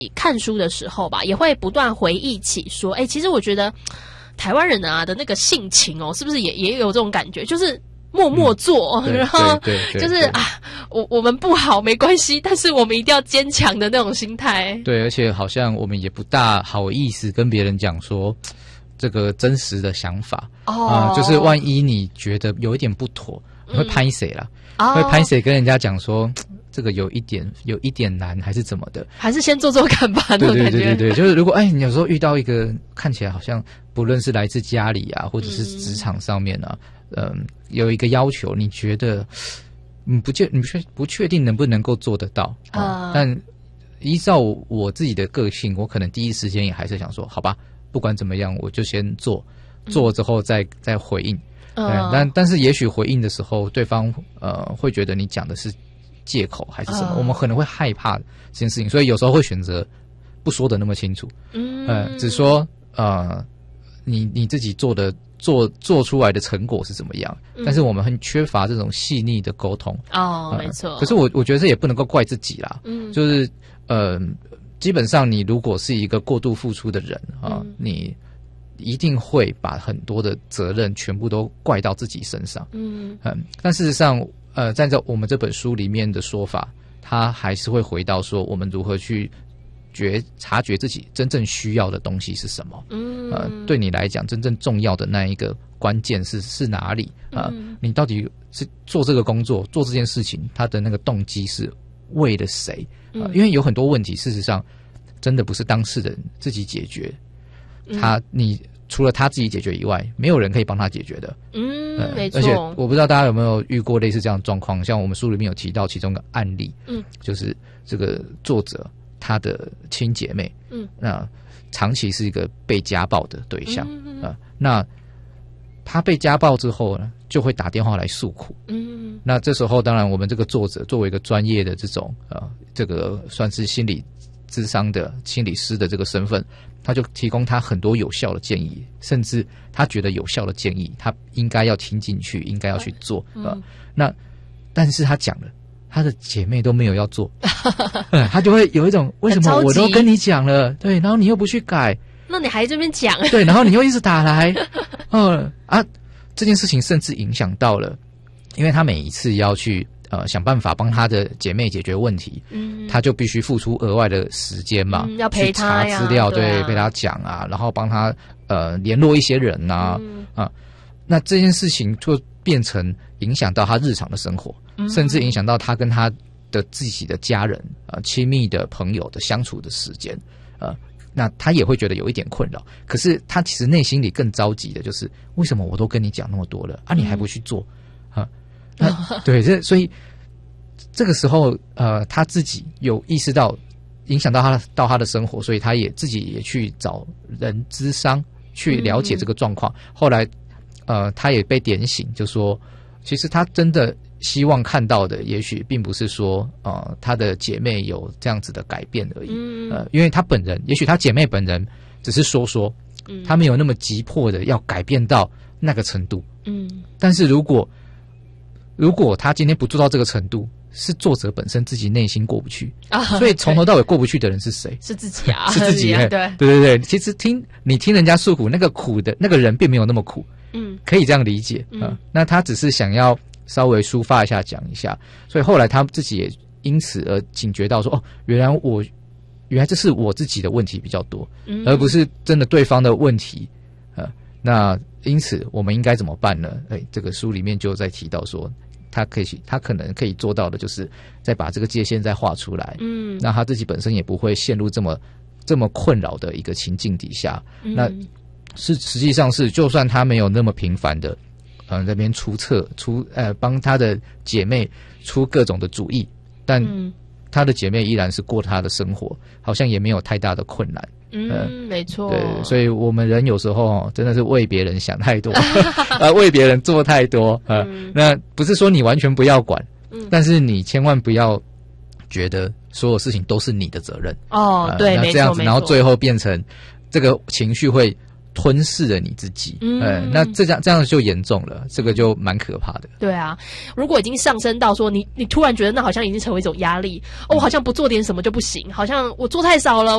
看书的时候吧，也会不断回忆起说，其实我觉得台湾人的那个性情是不是也有这种感觉，就是默默做，然后就是我们不好没关系，但是我们一定要坚强的那种心态。 对，而且好像我们也不大好意思跟别人讲说这个真实的想法就是万一你觉得有一点不妥，会拍谁啦？会拍谁跟人家讲说这个有一点难，还是怎么的？还是先做做看吧。 对，就是如果你有时候遇到一个看起来好像不论是来自家里啊，或者是职场上面啊，有一个要求，你觉得你不确定能不能够做得到但依照我自己的个性，我可能第一时间也还是想说，好吧，不管怎么样，我就先做之后再回应。但是也许回应的时候，对方会觉得你讲的是借口还是什么，我们可能会害怕这件事情，所以有时候会选择不说的那么清楚，只说你自己做出来的成果是怎么样，但是我们很缺乏这种细腻的沟通没错。 可是我觉得这也不能够怪自己啦，就是基本上你如果是一个过度付出的人你一定会把很多的责任全部都怪到自己身上，但事实上站在我们这本书里面的说法，他还是会回到说我们如何去察觉自己真正需要的东西是什么，对你来讲真正重要的那一个关键是哪里你到底是做这个工作做这件事情，他的那个动机是为了谁因为有很多问题事实上真的不是当事人自己解决，你除了他自己解决以外，没有人可以帮他解决的。 没错。 而且我不知道大家有没有遇过类似这样的状况，像我们书里面有提到其中一个案例，就是这个作者他的亲姐妹，那长期是一个被家暴的对象，那他被家暴之后呢，就会打电话来诉苦，那这时候当然我们这个作者作为一个专业的这种这个算是心理咨商的心理师的这个身份，他就提供他很多有效的建议，甚至他觉得有效的建议他应该要听进去，应该要去做那但是他讲了他的姐妹都没有要做他就会有一种为什么我都跟你讲了，对，然后你又不去改， 那你还这边讲对，然后你又一直打来这件事情甚至影响到了，因为他每一次要去想办法帮他的姐妹解决问题，他就必须付出额外的时间嘛， 要陪他去查资料，对，陪他讲然后帮他联络一些人那这件事情就变成影响到他日常的生活，甚至影响到他跟他的自己的家人亲密的朋友的相处的时间那他也会觉得有一点困扰，可是他其实内心里更着急的就是为什么我都跟你讲那么多了你还不去做对，所以这个时候他自己有意识到影响到他的生活，所以他也自己也去找人咨商去了解这个状况，后来他也被点醒，就说其实他真的希望看到的也许并不是说他的姐妹有这样子的改变而已因为他本人也许他姐妹本人只是说他没有那么急迫的要改变到那个程度但是如果他今天不做到这个程度，是作者本身自己内心过不去所以从头到尾过不去的人是谁？ 是自己是自己对，其实你听人家诉苦，那个苦的那个人并没有那么苦可以这样理解那他只是想要稍微抒发一下讲一下，所以后来他自己也因此而警觉到说原来这是我自己的问题比较多而不是真的对方的问题那因此我们应该怎么办呢？这个书里面就在提到说他可能可以做到的就是再把这个界限再画出来那他自己本身也不会陷入这么困扰的一个情境底下那实际上是就算他没有那么频繁的那边帮他的姐妹出各种的主意，但他的姐妹依然是过他的生活，好像也没有太大的困难没错， 对，所以我们人有时候真的是为别人想太多为别人做太多那不是说你完全不要管但是你千万不要觉得所有事情都是你的责任对， 那这样子然后最后变成这个情绪会吞噬了你自己。那这样就严重了，这个就蛮可怕的。 对啊，如果已经上升到说你突然觉得那好像已经成为一种压力，我好像不做点什么就不行，好像我做太少了。